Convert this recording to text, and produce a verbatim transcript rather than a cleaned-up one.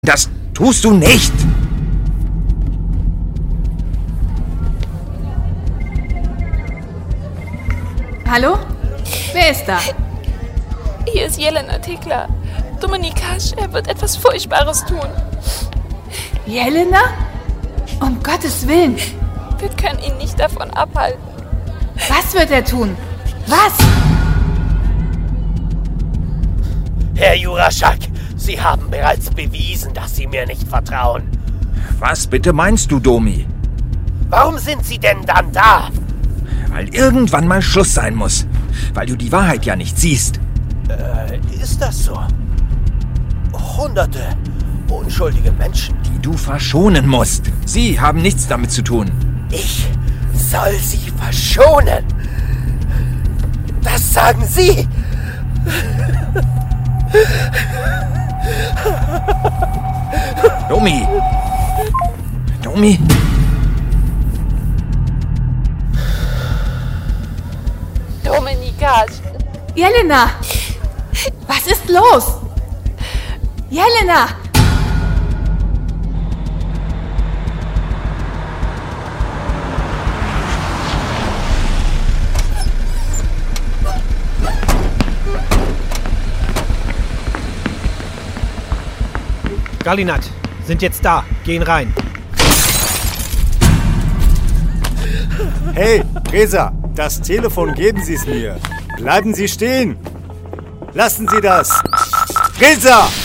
Das tust du nicht! Hallo? Wer ist da? Hier ist Jelena Tekla. Dominikasch, er wird etwas Furchtbares tun. Jelena? Um Gottes Willen! Wir können ihn nicht davon abhalten. Was wird er tun? Was? Herr Juraschak, Sie haben bereits bewiesen, dass Sie mir nicht vertrauen. Was bitte meinst du, Domi? Warum sind Sie denn dann da? Weil irgendwann mal Schluss sein muss. Weil du die Wahrheit ja nicht siehst. Äh, ist das so? Hunderte unschuldige Menschen. Die du verschonen musst. Sie haben nichts damit zu tun. Ich soll sie verschonen? Das sagen Sie? Domi! Domi! Dominikasch. Jelena! Was ist los? Jelena! Galinat, sind jetzt da. Gehen rein. Hey, Reza, das Telefon geben Sie es mir. Bleiben Sie stehen. Lassen Sie das. Reza!